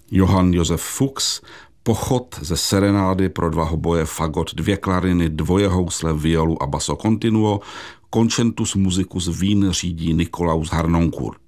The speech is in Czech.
Johann Josef Fuchs, Pochod ze serenády pro 2 hoboje, fagot, 2 klariny, 2 housle, violu a basso continuo, Concentus musicus Wien řídí Nikolaus Harnoncourt.